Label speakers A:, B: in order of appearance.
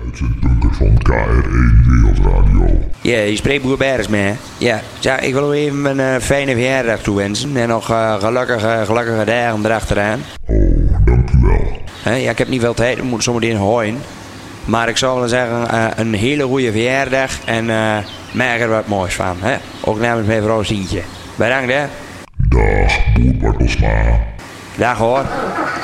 A: Het zijn bunkers van KR1 Wereldradio.
B: Ja, je spreekt boer Berens mee, hè? Ja, ik wil u even een fijne verjaardag toewensen. En nog gelukkige dagen erachteraan.
A: Oh, dank u wel.
B: Ja, ik heb niet veel tijd, ik moet zometeen hooien. Maar ik zou willen zeggen, een hele goede verjaardag. En maak er wat moois van, hè? Ook namens mijn vrouw Sientje. Bedankt, hè?
A: Dag, boer Bartelsma.
B: Dag, hoor.